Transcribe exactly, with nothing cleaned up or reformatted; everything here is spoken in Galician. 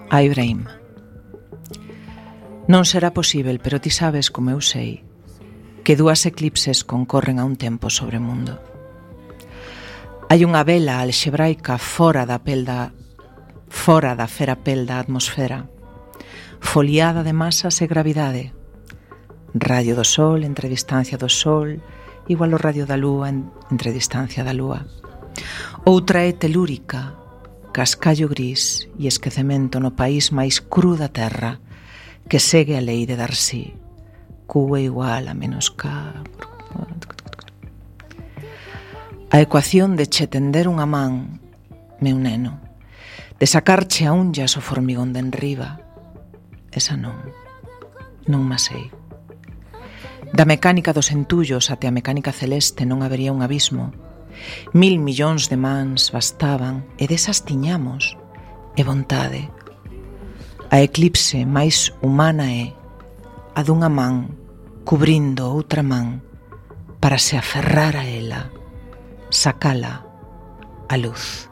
A Ibrahim. Non será posíbel, pero ti sabes, como eu sei, que dúas eclipses concorren a un tempo sobre o mundo. Hai unha vela alxebraica fora da pel da fora da fera pel da atmosfera, foliada de masas e gravidade. Radio do Sol entre distancia do Sol igual ao radio da Lúa entre distancia da Lúa. Outra é telúrica, cascallo gris e esquecemento no país máis cru da terra, que segue a lei de Darcy. Q é igual a menos K. A ecuación de che tender unha man, meu neno, de sacarche a unllas o formigón de enriba, esa non, non ma sei. Da mecánica dos entullos até a mecánica celeste non habería un abismo. Mil millóns de mans bastaban, e desas tiñamos, e vontade. A eclipse máis humana é a dunha man cubrindo outra man para se aferrar a ela, sacala a luz.